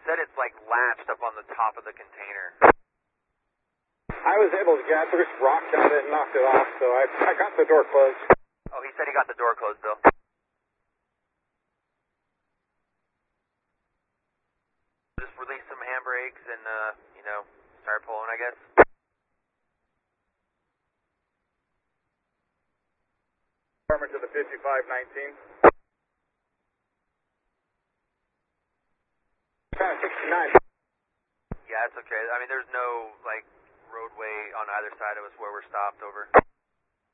said it's like latched up on the top of the container. I was able to get there's rocks on it and knocked it off, so I got the door closed. Oh, he said he got the door closed, Bill. Just release some handbrakes and, start pulling, I guess. Farmer to the 5519. 69. Yeah, it's okay. I mean, there's no, roadway on either side of us where we're stopped, over.